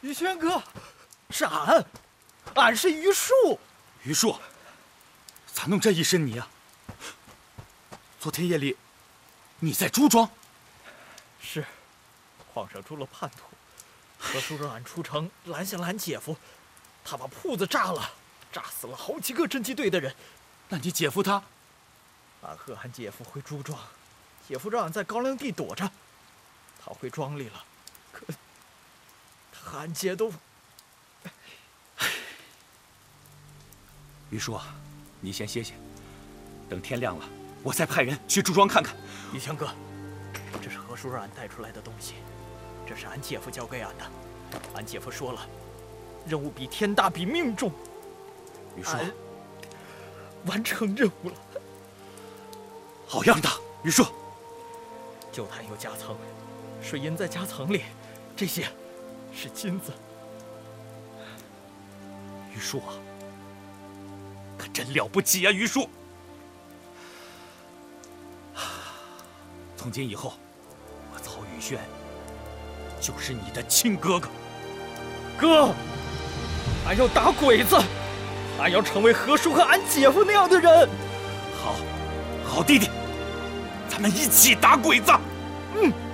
宇轩哥，是俺是于树。 于树，咋弄这一身泥啊？昨天夜里，你在朱庄？ 是，皇上出了叛徒，何叔让俺出城拦下了俺姐夫，他把铺子炸了，炸死了好几个侦缉队的人。 那你姐夫他？ 俺和俺姐夫回朱庄，姐夫让俺在高粱地躲着，他回庄里了，可他俺姐都…… 于叔啊，你先歇歇，等天亮了，我再派人去朱庄看看。 宇轩哥，这是何叔让俺带出来的东西，这是俺姐夫交给俺的。俺姐夫说了，任务比天大，比命重。 于叔， 完成任务了。 好样的，于叔！ 旧坛有夹层，水银在夹层里，这些是金子。 于叔啊，可真了不起啊，于叔！从今以后，我曹宇轩就是你的亲哥哥。 哥，俺要打鬼子，俺要成为何叔和俺姐夫那样的人。 好，弟弟，咱们一起打鬼子。 嗯。